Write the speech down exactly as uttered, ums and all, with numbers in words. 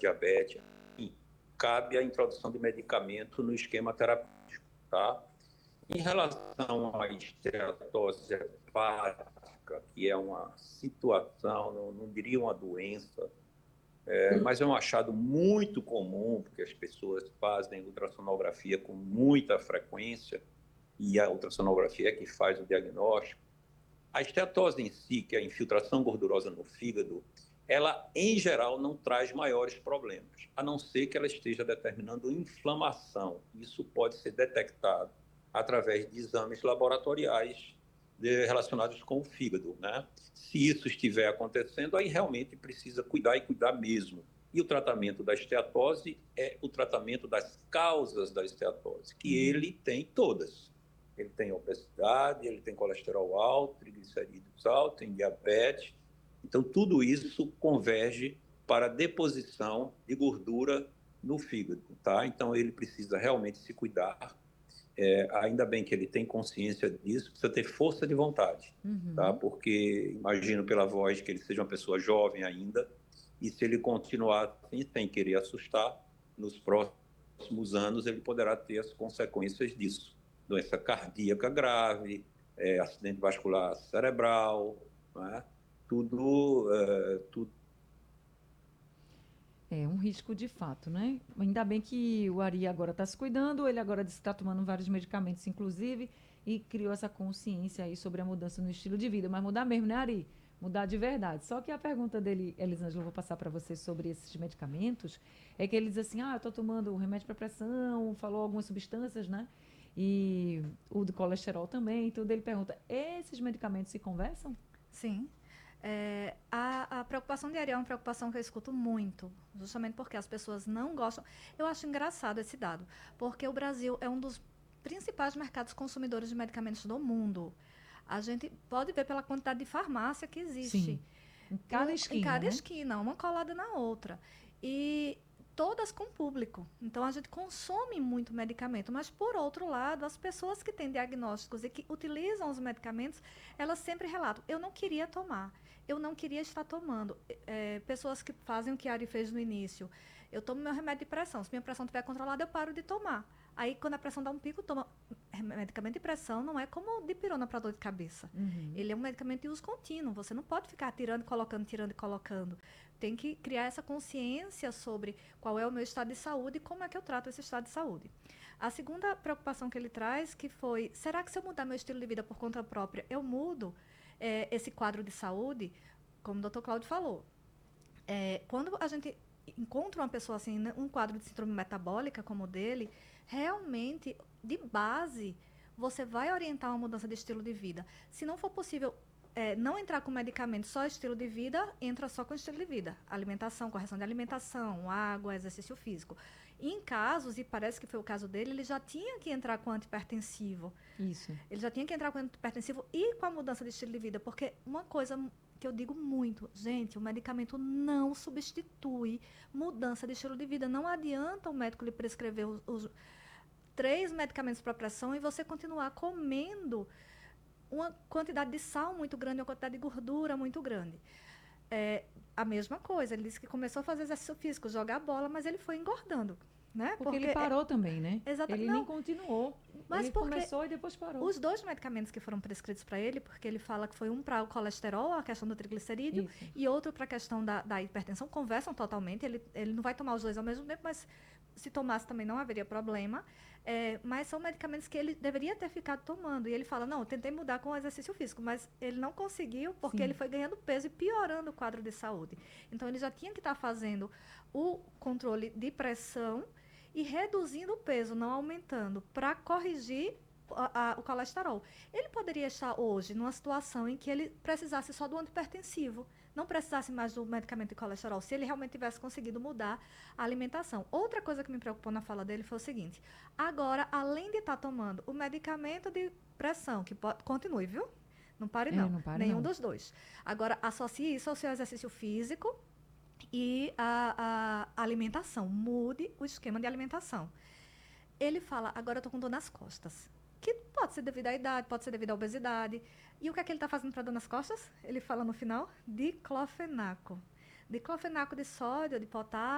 diabetes, e cabe a introdução de medicamento no esquema terapêutico, tá? Em relação à esteatose hepática, que é uma situação, não, não diria uma doença, é, mas é um achado muito comum, porque as pessoas fazem ultrassonografia com muita frequência, e a ultrassonografia é que faz o diagnóstico. A esteatose em si, que é a infiltração gordurosa no fígado, ela, em geral, não traz maiores problemas, a não ser que ela esteja determinando inflamação. Isso pode ser detectado através de exames laboratoriais de, relacionados com o fígado, né? Se isso estiver acontecendo, aí realmente precisa cuidar e cuidar mesmo. E o tratamento da esteatose é o tratamento das causas da esteatose, que ele tem todas. Ele tem obesidade, ele tem colesterol alto, triglicerídeos altos, tem diabetes. Então, tudo isso converge para a deposição de gordura no fígado, tá? Então, ele precisa realmente se cuidar. É, ainda bem que ele tem consciência disso, precisa ter força de vontade, tá? Uhum. Porque imagino pela voz que ele seja uma pessoa jovem ainda, e se ele continuar assim, sem querer assustar, nos próximos anos ele poderá ter as consequências disso. Doença cardíaca grave, é, acidente vascular cerebral, né? Tudo, é, tudo. É um risco de fato, né? Ainda bem que o Ari agora está se cuidando, ele agora disse que está tomando vários medicamentos, inclusive, e criou essa consciência aí sobre a mudança no estilo de vida. Mas mudar mesmo, né, Ari? Mudar de verdade. Só que a pergunta dele, Elisângela, eu vou passar para você sobre esses medicamentos, é que ele diz assim, ah, eu estou tomando remédio para pressão, falou algumas substâncias, né? E o do colesterol também, tudo. Ele pergunta, esses medicamentos se conversam? Sim. É, a, a preocupação diária é uma preocupação que eu escuto muito, justamente porque as pessoas não gostam. Eu acho engraçado esse dado, porque o Brasil é um dos principais mercados consumidores de medicamentos do mundo. A gente pode ver pela quantidade de farmácia que Sim. existe. Em cada Um, em esquina, cada né? esquina, uma colada na outra. E todas com público. Então a gente consome muito medicamento, mas por outro lado, as pessoas que têm diagnósticos e que utilizam os medicamentos, elas sempre relatam: eu não queria tomar, eu não queria estar tomando. É, pessoas que fazem o que a Ari fez no início: eu tomo meu remédio de pressão, se minha pressão estiver controlada, eu paro de tomar. Aí, quando a pressão dá um pico, toma medicamento de pressão. Não é como dipirona para dor de cabeça. Uhum. Ele é um medicamento de uso contínuo. Você não pode ficar tirando, colocando, tirando e colocando. Tem que criar essa consciência sobre qual é o meu estado de saúde e como é que eu trato esse estado de saúde. A segunda preocupação que ele traz, que foi: será que se eu mudar meu estilo de vida por conta própria, eu mudo é, esse quadro de saúde? Como o doutor Cláudio falou, é, quando a gente encontra uma pessoa assim, né, um quadro de síndrome metabólica como o dele, realmente, de base, você vai orientar uma mudança de estilo de vida. Se não for possível é, não entrar com medicamento, só estilo de vida, entra só com estilo de vida. Alimentação, correção de alimentação, água, exercício físico. E em casos, e parece que foi o caso dele, ele já tinha que entrar com antipertensivo. Isso. Ele já tinha que entrar com antipertensivo e com a mudança de estilo de vida, porque uma coisa que eu digo muito, gente, o medicamento não substitui mudança de estilo de vida. Não adianta o médico lhe prescrever os, os três medicamentos para pressão e você continuar comendo uma quantidade de sal muito grande, uma quantidade de gordura muito grande. É, a mesma coisa, ele disse que começou a fazer exercício físico, jogar bola, mas ele foi engordando, né? Porque ele Porque é, parou também, né? exata, Ele nem não, continuou. mas Ele porque começou e depois parou. os dois medicamentos que foram prescritos para ele, porque ele fala que foi um para o colesterol, a questão do triglicerídeo, Isso. e outro para a questão da, da hipertensão, conversam totalmente. Ele, ele não vai tomar os dois ao mesmo tempo, mas se tomasse também não haveria problema. É, mas são medicamentos que ele deveria ter ficado tomando. E ele fala: não, eu tentei mudar com o exercício físico, mas ele não conseguiu porque Sim. ele foi ganhando peso e piorando o quadro de saúde. Então ele já tinha que estar fazendo o controle de pressão e reduzindo o peso, não aumentando, para corrigir a, a, o colesterol. Ele poderia estar hoje numa situação em que ele precisasse só do antipertensivo, não precisasse mais do medicamento de colesterol, se ele realmente tivesse conseguido mudar a alimentação. Outra coisa que me preocupou na fala dele foi o seguinte: agora, além de estar tomando o medicamento de pressão, que pode, continue, viu? Não pare É, não, não pare nenhum não. dos dois. Agora, associe isso ao seu exercício físico e a, a alimentação. Mude o esquema de alimentação. Ele fala: agora eu estou com dor nas costas. Que pode ser devido à idade, pode ser devido à obesidade. E o que é que ele está fazendo para dor nas costas? Ele fala no final: diclofenaco. Diclofenaco de sódio, de potássio,